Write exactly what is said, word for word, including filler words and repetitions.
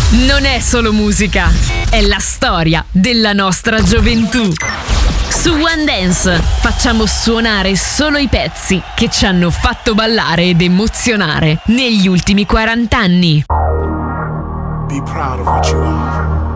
Non è solo musica, è la storia della nostra gioventù. Su One Dance facciamo suonare solo i pezzi che ci hanno fatto ballare ed emozionare negli ultimi quaranta anni. Be proud of what you are.